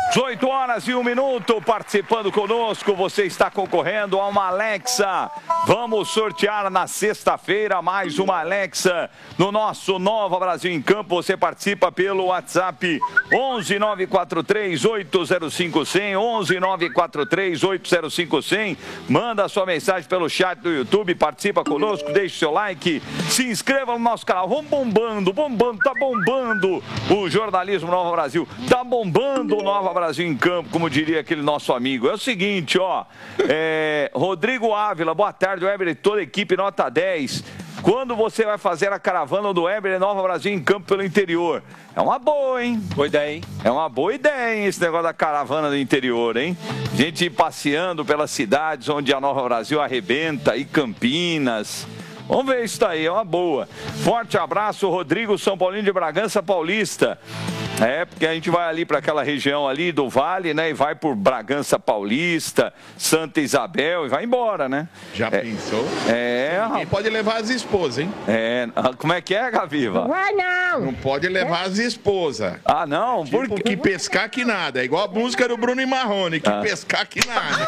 18 horas e 1 minuto, participando conosco, você está concorrendo a uma Alexa. Vamos sortear na sexta-feira mais uma Alexa no nosso Nova Brasil em Campo. Você participa pelo WhatsApp 11 943 805 100, 11 943 805 100. Manda sua mensagem pelo chat do YouTube, participa conosco, deixe seu like, se inscreva no nosso canal. Vamos bombando, tá bombando o jornalismo Nova Brasil, tá bombando o Nova Brasil em Campo, como diria aquele nosso amigo. É o seguinte, ó, Rodrigo Ávila, boa tarde, Weber e toda a equipe, nota 10. Quando você vai fazer a caravana do Weber e Nova Brasil em Campo pelo interior? É uma boa, hein? Boa ideia, hein? É uma boa ideia, hein, esse negócio da caravana do interior, hein? Gente passeando pelas cidades onde a Nova Brasil arrebenta, e Campinas. Vamos ver isso daí, é uma boa. Forte abraço, Rodrigo, São Paulinho de Bragança Paulista. Porque a gente vai ali para aquela região ali do Vale, né? E vai por Bragança Paulista, Santa Isabel e vai embora, né? Já pensou? Ninguém pode levar as esposas, hein? Como é que é, Gaviva? Não vai não! Não pode levar as esposas. Ah, não? Tipo, Por quê? que pescar que nada. É igual a música do Bruno e Marrone, que pescar que nada.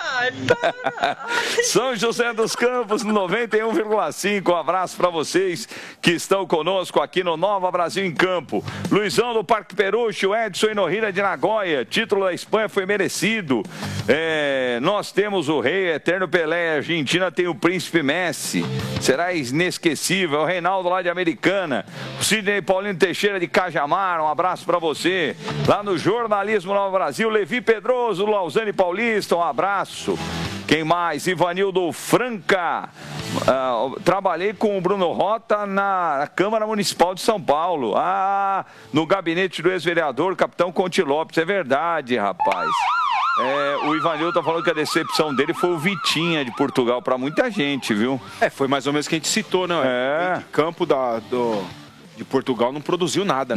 São José dos Campos, 91,5. Um abraço para vocês que estão conosco aqui no Nova Brasil em Campo. Luizão do Parque Perucho, Edson Inohira de Nagoya. Título da Espanha foi merecido. Nós temos o rei eterno Pelé. A Argentina tem o príncipe Messi. Será inesquecível. O Reinaldo lá de Americana. O Sidney Paulino Teixeira de Cajamar. Um abraço para você. Lá no Jornalismo Nova Brasil, Levi Pedroso, Lausanne Paulista. Um abraço. Quem mais? Ivanildo Franca. Trabalhei com o Bruno Rota na Câmara Municipal de São Paulo. No gabinete do ex-vereador, capitão Conte Lopes. É verdade, rapaz. O Ivanildo tá falando que a decepção dele foi o Vitinha de Portugal para muita gente, viu? Foi mais ou menos o que a gente citou, né? O campo de Portugal não produziu nada.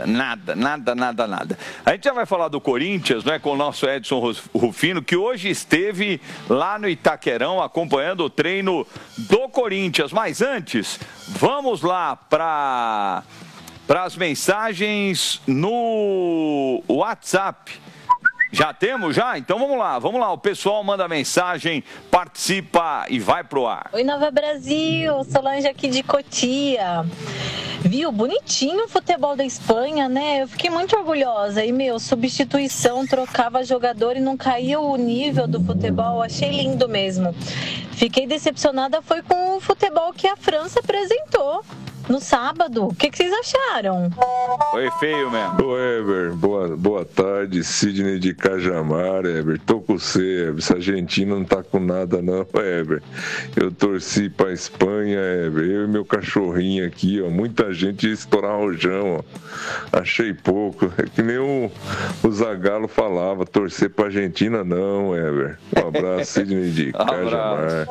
Nada. A gente já vai falar do Corinthians, né, com o nosso Edson Rufino, que hoje esteve lá no Itaquerão acompanhando o treino do Corinthians. Mas antes, vamos lá para as mensagens no WhatsApp. Já temos, já? Então vamos lá. O pessoal manda mensagem, participa e vai pro ar. Oi, Nova Brasil, Solange aqui de Cotia. Viu? Bonitinho o futebol da Espanha, né? Eu fiquei muito orgulhosa. E, substituição, trocava jogador e não caía o nível do futebol. Achei lindo mesmo. Fiquei decepcionada foi com o futebol que a França apresentou no sábado. O que vocês acharam? Foi feio mesmo. Ô, Eber, boa tarde. Sidney de Cajamar, Eber. Tô com você, Eber. Essa Argentina não tá com nada, não, Eber. Eu torci pra Espanha, Eber. Eu e meu cachorrinho aqui, ó. Muita gente ia estourar rojão, ó. Achei pouco. É que nem o Zagallo falava, torcer pra Argentina, não, Eber. Um abraço, Sidney de Cajamar.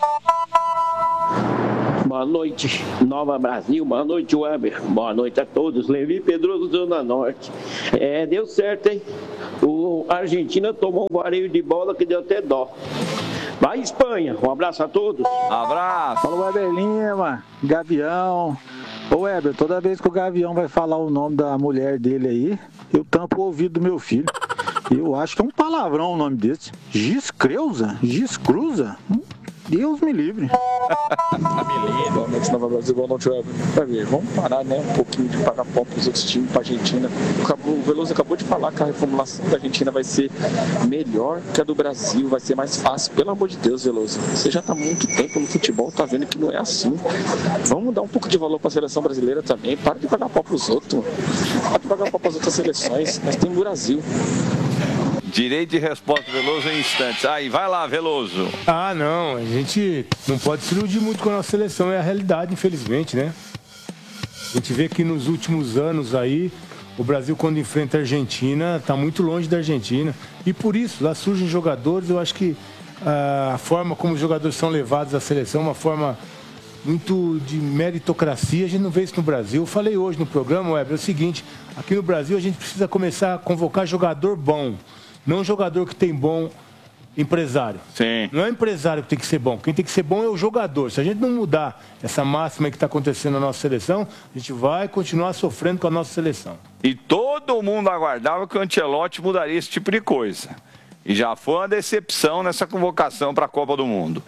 Boa noite, Nova Brasil. Boa noite, Weber. Boa noite a todos. Levi Pedroso, Zona Norte. Deu certo, hein? A Argentina tomou um vareio de bola que deu até dó. Vai, Espanha. Um abraço a todos. Abraço. Fala, Weber Lima, Gavião. Ô, Weber, toda vez que o Gavião vai falar o nome da mulher dele aí, eu tampo o ouvido do meu filho. Eu acho que é um palavrão o nome desse. Giscreuza? Giscruza? Deus me livre. Boa noite, Nova Brasil. Boa noite, Weber. Vamos parar, né? Um pouquinho de pagar pau para os outros times, para a Argentina. O Veloso acabou de falar que a reformulação da Argentina vai ser melhor que a do Brasil, vai ser mais fácil. Pelo amor de Deus, Veloso. Você já está há muito tempo no futebol, tá vendo que não é assim. Vamos dar um pouco de valor para a seleção brasileira também. Para de pagar pau para os outros. Para de pagar pau para as outras seleções. Nós temos o Brasil. Direito de resposta, Veloso, em instantes. Aí, vai lá, Veloso. Não, a gente não pode se iludir muito com a nossa seleção, é a realidade, infelizmente, né? A gente vê que nos últimos anos aí, o Brasil, quando enfrenta a Argentina, está muito longe da Argentina. E por isso, lá surgem jogadores, eu acho que a forma como os jogadores são levados à seleção, uma forma muito de meritocracia, a gente não vê isso no Brasil. Eu falei hoje no programa, Weber, é o seguinte, aqui no Brasil a gente precisa começar a convocar jogador bom. Não jogador que tem bom empresário. Sim. Não é o empresário que tem que ser bom. Quem tem que ser bom é o jogador. Se a gente não mudar essa máxima que está acontecendo na nossa seleção, a gente vai continuar sofrendo com a nossa seleção. E todo mundo aguardava que o Ancelotti mudaria esse tipo de coisa. E já foi uma decepção nessa convocação para a Copa do Mundo.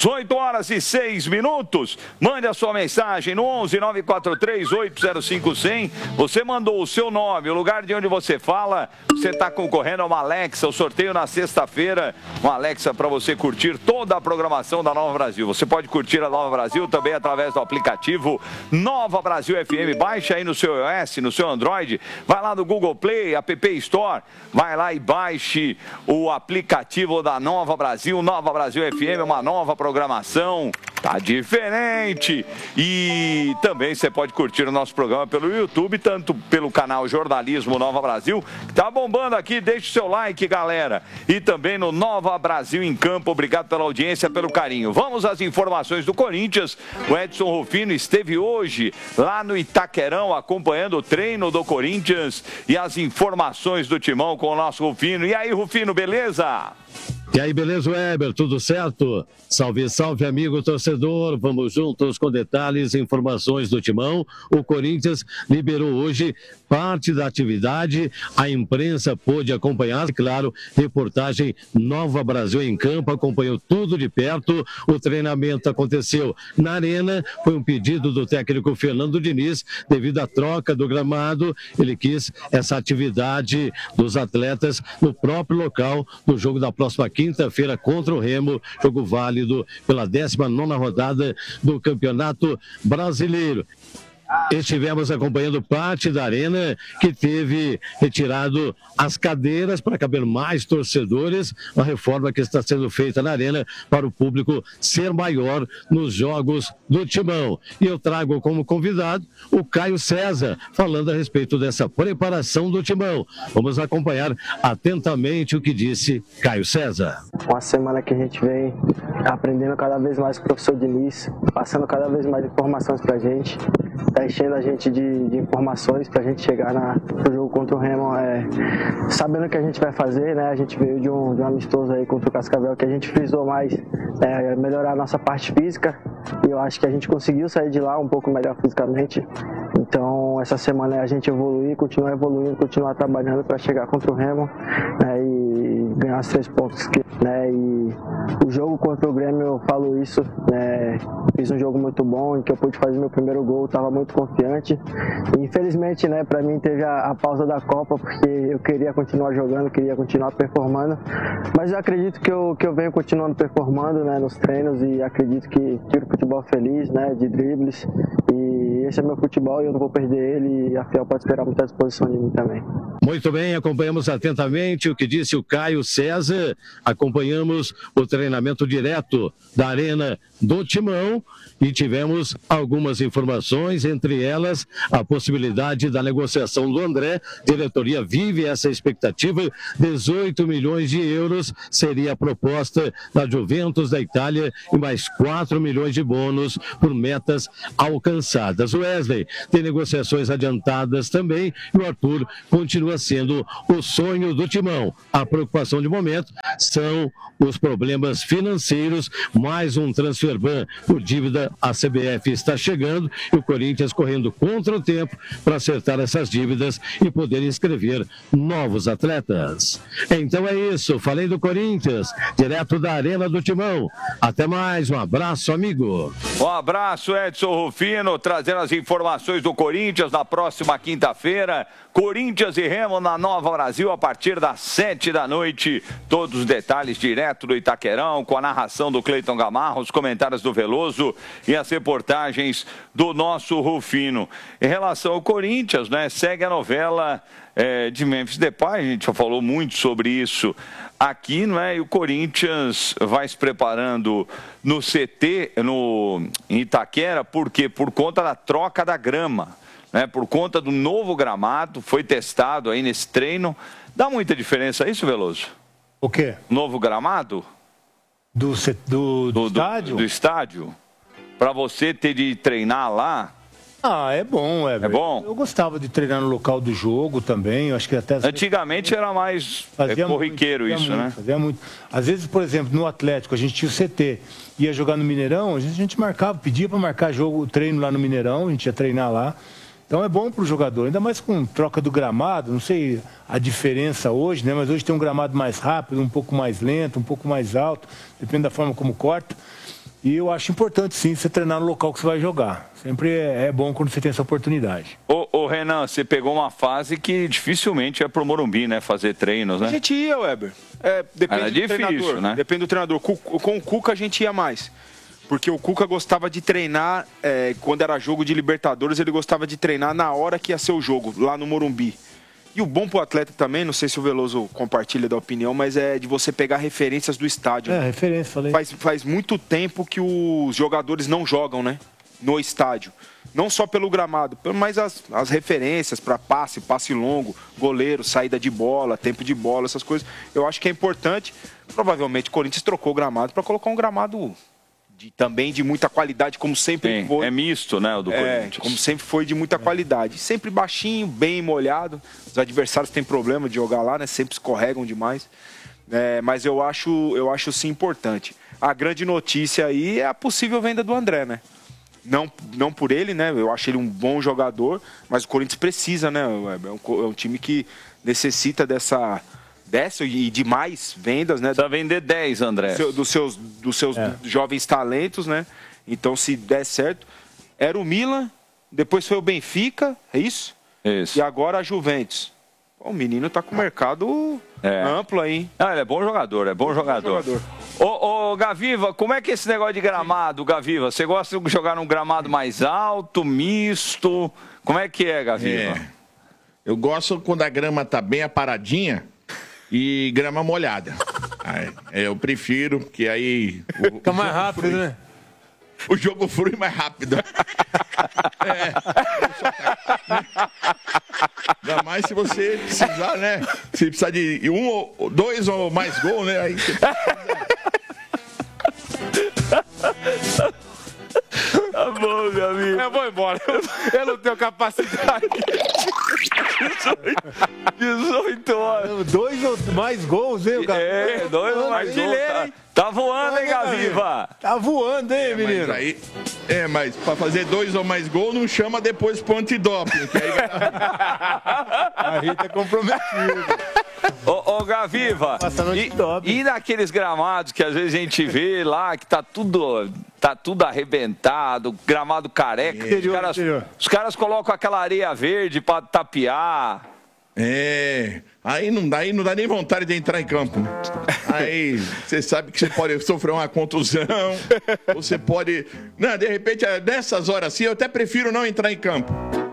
18h06. Mande a sua mensagem no 11 943 805 100. Você mandou o seu nome, o lugar de onde você fala. Você está concorrendo a uma Alexa. O sorteio na sexta-feira. Uma Alexa para você curtir toda a programação da Nova Brasil. Você pode curtir a Nova Brasil também através do aplicativo Nova Brasil FM. Baixa aí no seu iOS, no seu Android. Vai lá no Google Play, App Store. Vai lá e baixe o aplicativo da Nova Brasil. Nova Brasil FM, uma nova programação, tá diferente. E também você pode curtir o nosso programa pelo YouTube, tanto pelo canal Jornalismo Nova Brasil, que tá bombando aqui, deixa o seu like, galera. E também no Nova Brasil em Campo. Obrigado pela audiência, pelo carinho. Vamos às informações do Corinthians. O Edson Rufino esteve hoje lá no Itaquerão, acompanhando o treino do Corinthians e as informações do Timão com o nosso Rufino. E aí, Rufino, beleza? E aí, beleza, Weber? Tudo certo? Salve, salve, amigo torcedor. Vamos juntos com detalhes e informações do Timão. O Corinthians liberou hoje parte da atividade. A imprensa pôde acompanhar, claro, reportagem Nova Brasil em Campo, acompanhou tudo de perto. O treinamento aconteceu na Arena. Foi um pedido do técnico Fernando Diniz, devido à troca do gramado. Ele quis essa atividade dos atletas no próprio local do jogo da próxima quinta-feira contra o Remo, jogo válido pela 19ª rodada do Campeonato Brasileiro. Estivemos acompanhando parte da arena que teve retirado as cadeiras para caber mais torcedores, uma reforma que está sendo feita na arena para o público ser maior nos jogos do Timão. E eu trago como convidado o Caio César, falando a respeito dessa preparação do Timão. Vamos acompanhar atentamente o que disse Caio César. Uma semana que a gente vem aprendendo cada vez mais com o professor Diniz, passando cada vez mais informações para a gente. Está enchendo a gente de informações para a gente chegar no jogo contra o Remo, sabendo o que a gente vai fazer, né? A gente veio de um amistoso aí contra o Cascavel, que a gente frisou mais melhorar a nossa parte física, e eu acho que a gente conseguiu sair de lá um pouco melhor fisicamente. Então essa semana é a gente evoluir, continuar evoluindo, continuar trabalhando para chegar contra o Remo, e ganhar os 3 pontos. E o jogo contra o Grêmio, eu falo isso, fiz um jogo muito bom, em que eu pude fazer meu primeiro gol, estava muito confiante. E, infelizmente, para mim teve a pausa da Copa, porque eu queria continuar jogando, queria continuar performando. Mas eu acredito que eu venho continuando performando, nos treinos, e acredito que tiro futebol feliz, de dribles. E esse é meu futebol e eu não vou perder ele, e a Fiel pode esperar muita disposição de mim também. Muito bem, acompanhamos atentamente o que disse o Caio César. Acompanhamos o treinamento direto da Arena do Timão e tivemos algumas informações, entre elas a possibilidade da negociação do André. A diretoria vive essa expectativa. 18 milhões de euros seria a proposta da Juventus da Itália e mais 4 milhões de bônus por metas alcançadas. O Wesley tem negociações adiantadas também e o Arthur continua sendo o sonho do Timão. A preocupação de momento são os problemas financeiros, mais um transfer ban por dívida. A CBF está chegando e o Corinthians correndo contra o tempo para acertar essas dívidas e poder inscrever novos atletas. Então é isso, falei do Corinthians, direto da Arena do Timão. Até mais, um abraço, amigo. Um abraço, Edson Rufino, trazendo as informações do Corinthians na próxima quinta-feira. Corinthians e Remo na Nova Brasil a partir das 19h. Todos os detalhes direto do Itaquerão, com a narração do Cleiton Gamarra, os comentários do Veloso e as reportagens do nosso Rufino. Em relação ao Corinthians, segue a novela de Memphis Depay. A gente já falou muito sobre isso aqui, E o Corinthians vai se preparando no CT, em Itaquera, por quê? Por conta da troca da grama. Por conta do novo gramado, foi testado aí nesse treino. Dá muita diferença isso, Veloso? O quê? Novo gramado? Do estádio? Do estádio. Para você ter de treinar lá. Ah, é bom, É bom? Eu gostava de treinar no local do jogo também, eu acho que até... Antigamente era mais corriqueiro isso, né? Fazia muito. Às vezes, por exemplo, no Atlético, a gente tinha o CT, ia jogar no Mineirão, a gente marcava, pedia para marcar treino lá no Mineirão, a gente ia treinar lá. Então é bom para o jogador, ainda mais com troca do gramado, não sei a diferença hoje, né? Mas hoje tem um gramado mais rápido, um pouco mais lento, um pouco mais alto, depende da forma como corta. E eu acho importante, sim, você treinar no local que você vai jogar. Sempre é bom quando você tem essa oportunidade. Ô Renan, você pegou uma fase que dificilmente é pro Morumbi, né? Fazer treinos, né? A gente ia, Weber. Depende do treinador, né? Depende do treinador. Com o Cuca a gente ia mais. Porque o Cuca gostava de treinar, quando era jogo de Libertadores, ele gostava de treinar na hora que ia ser o jogo, lá no Morumbi. E o bom pro atleta também, não sei se o Veloso compartilha da opinião, mas é de você pegar referências do estádio. Referência, falei. Faz muito tempo que os jogadores não jogam, né? No estádio. Não só pelo gramado, mas as referências para passe longo, goleiro, saída de bola, tempo de bola, essas coisas. Eu acho que é importante. Provavelmente o Corinthians trocou o gramado para colocar um gramado também de muita qualidade, como sempre foi. É misto, né, o do Corinthians. Como sempre foi, de muita qualidade. Sempre baixinho, bem molhado. Os adversários têm problema de jogar lá, né? Sempre escorregam demais. Mas eu acho sim importante. A grande notícia aí é a possível venda do André, né? Não por ele, né? Eu acho ele um bom jogador, mas o Corinthians precisa, né? É um time que necessita dessa e de mais vendas, né? Precisa vender 10, André. Dos seus jovens talentos, né? Então, se der certo, era o Milan, depois foi o Benfica, é isso? Isso. E agora a Juventus. O menino tá com o mercado amplo aí. Ele é bom jogador, Ô, Gaviva, como é que é esse negócio de gramado, Gaviva? Você gosta de jogar num gramado mais alto, misto? Como é que é, Gaviva? Eu gosto quando a grama tá bem aparadinha e grama molhada. Eu prefiro, porque aí... Fica mais rápido, né? O jogo flui mais rápido. Ainda mais se você precisar, né? Se precisar de 1 ou 2 ou mais gols, né? Aí você Tá bom, meu amigo. Eu vou embora. Eu não tenho capacidade. 18 horas. 2 ou mais gols, hein, Gaviva? 2 ou mais gols. Tá voando, hein, Gaviva? Tá voando, hein, menino? Mas pra fazer 2 ou mais gols, não chama depois pro antidoping. Que aí a Rita é comprometida. Ô, Gaviva, e naqueles gramados que às vezes a gente vê lá, que tá tudo arrebentado, gramado careca, os caras colocam aquela areia verde pra tapear. Aí não dá nem vontade de entrar em campo. Aí você sabe que você pode sofrer uma contusão, você pode... Não, de repente, nessas horas assim, eu até prefiro não entrar em campo.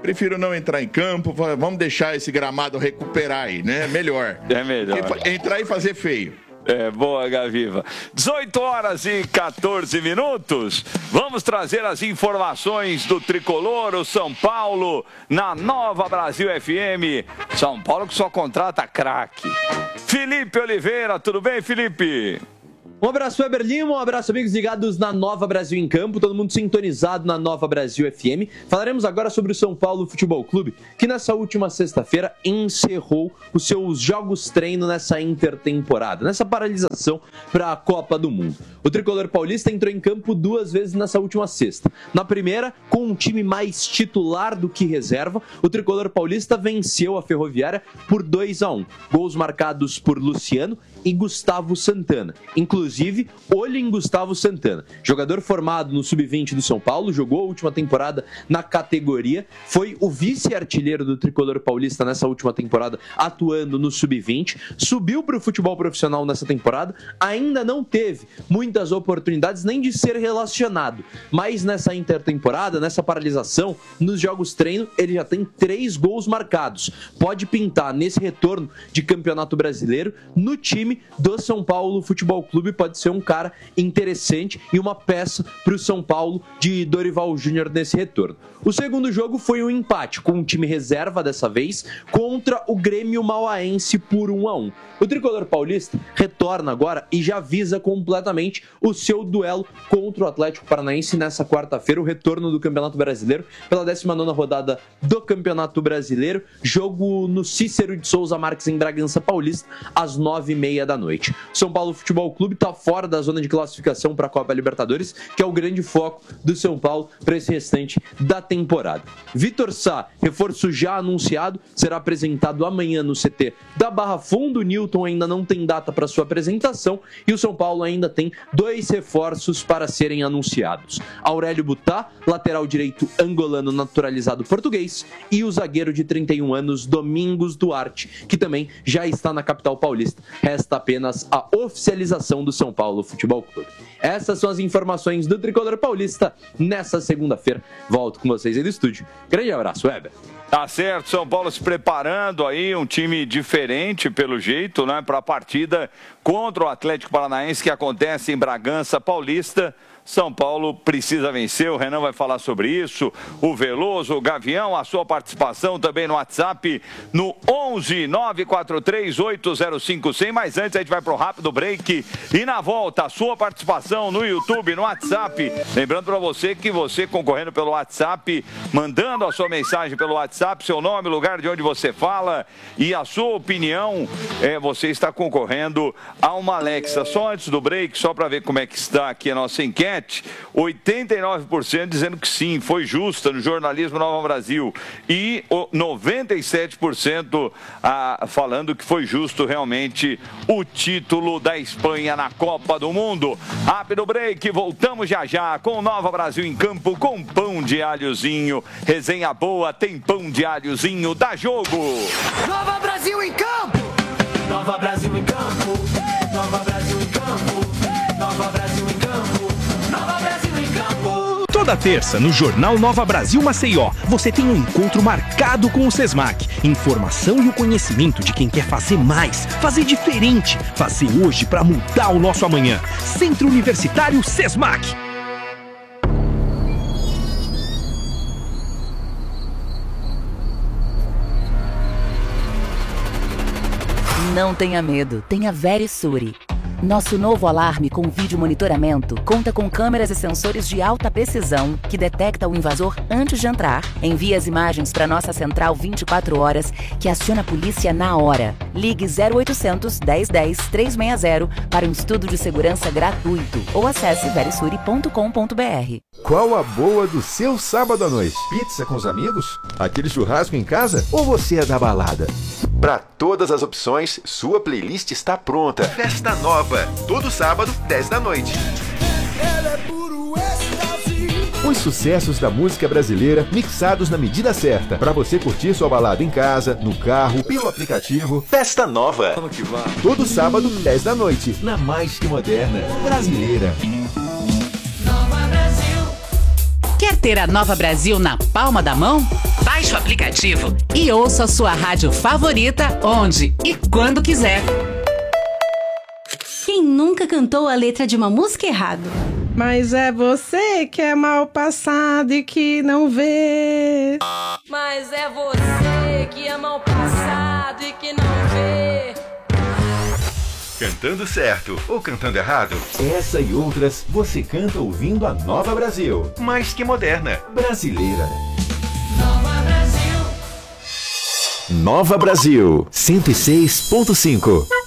Vamos deixar esse gramado recuperar aí, né? Melhor. É melhor. Entrar e fazer feio. Boa, Gaviva. 18 horas e 14 minutos. Vamos trazer as informações do Tricolor, o São Paulo, na Nova Brasil FM. São Paulo que só contrata craque. Felipe Oliveira, tudo bem, Felipe? Um abraço, Weber Lima, um abraço, amigos ligados na Nova Brasil em Campo, todo mundo sintonizado na Nova Brasil FM. Falaremos agora sobre o São Paulo Futebol Clube, que nessa última sexta-feira encerrou os seus jogos treino nessa intertemporada, nessa paralisação para a Copa do Mundo. O tricolor paulista entrou em campo 2 vezes nessa última sexta. Na primeira, com um time mais titular do que reserva, o tricolor paulista venceu a Ferroviária por 2-1. Gols marcados por Luciano e Gustavo Santana. Inclusive, olho em Gustavo Santana. Jogador formado no Sub-20 do São Paulo, jogou a última temporada na categoria, foi o vice-artilheiro do tricolor paulista nessa última temporada, atuando no Sub-20, subiu para o futebol profissional nessa temporada, ainda não teve muitas oportunidades nem de ser relacionado, mas nessa intertemporada, nessa paralisação, nos jogos treino, ele já tem 3 gols marcados. Pode pintar nesse retorno de Campeonato Brasileiro no time do São Paulo Futebol Clube, pode ser um cara interessante e uma peça para o São Paulo de Dorival Júnior nesse retorno. O segundo jogo foi um empate com um time reserva dessa vez contra o Grêmio Mauaense por 1-1. O tricolor paulista retorna agora e já visa completamente o seu duelo contra o Atlético Paranaense nessa quarta-feira, o retorno do Campeonato Brasileiro pela 19ª rodada do Campeonato Brasileiro, jogo no Cícero de Souza Marques em Bragança Paulista às 9h30 da noite. São Paulo Futebol Clube está está fora da zona de classificação para a Copa Libertadores, que é o grande foco do São Paulo para esse restante da temporada. Vitor Sá, reforço já anunciado, será apresentado amanhã no CT da Barra Funda. O Newton ainda não tem data para sua apresentação e o São Paulo ainda tem 2 reforços para serem anunciados. Aurélio Butá, lateral direito angolano naturalizado português, e o zagueiro de 31 anos, Domingos Duarte, que também já está na capital paulista. Resta apenas a oficialização do São Paulo Futebol Clube. Essas são as informações do Tricolor Paulista nessa segunda-feira. Volto com vocês aí do estúdio. Grande abraço, Weber. Tá certo, São Paulo se preparando aí, um time diferente pelo jeito, né, para a partida contra o Atlético Paranaense que acontece em Bragança Paulista. São Paulo precisa vencer, o Renan vai falar sobre isso, o Veloso, o Gavião, a sua participação também no WhatsApp, no 11 943 805 100, mas antes a gente vai pro rápido break e na volta a sua participação no YouTube, no WhatsApp, lembrando para você que você concorrendo pelo WhatsApp, mandando a sua mensagem pelo WhatsApp, seu nome, lugar de onde você fala e a sua opinião, você está concorrendo a uma Alexa. Só antes do break, só para ver como é que está aqui a nossa enquete, 89% dizendo que sim, foi justa no jornalismo Nova Brasil e 97% falando que foi justo realmente o título da Espanha na Copa do Mundo. Rápido break, voltamos já já com Nova Brasil em campo com pão de alhozinho. Resenha boa, tem pão de alhozinho, dá jogo! Nova Brasil em campo! Nova Brasil em campo! Nova Brasil em campo! Nova Brasil em campo! Nova Brasil em campo! Toda terça, no Jornal Nova Brasil Maceió, você tem um encontro marcado com o Sesmac. Informação e o conhecimento de quem quer fazer mais, fazer diferente, fazer hoje para mudar o nosso amanhã. Centro Universitário Sesmac. Não tenha medo, tenha Verisure. Nosso novo alarme com vídeo monitoramento conta com câmeras e sensores de alta precisão que detecta o invasor antes de entrar, envia as imagens para nossa central 24 horas que aciona a polícia na hora. Ligue 0800 1010 360 para um estudo de segurança gratuito ou acesse verisure.com.br. Qual a boa do seu sábado à noite? Pizza com os amigos? Aquele churrasco em casa? Ou você é da balada? Para todas as opções, sua playlist está pronta. Festa Nova, todo sábado, 10 da noite. Os sucessos da música brasileira mixados na medida certa, para você curtir sua balada em casa, no carro, pelo aplicativo. Festa Nova. Todo sábado, 10 da noite, na mais que moderna brasileira. Quer ter a Nova Brasil na palma da mão? Baixe o aplicativo e ouça a sua rádio favorita onde e quando quiser. Quem nunca cantou a letra de uma música errado? Mas é você que é mal passado e que não vê. Mas é você que é mal passado e que não vê. Cantando certo ou cantando errado? Essa e outras você canta ouvindo a Nova Brasil. Mais que moderna, brasileira. Nova Brasil. Nova Brasil 106.5.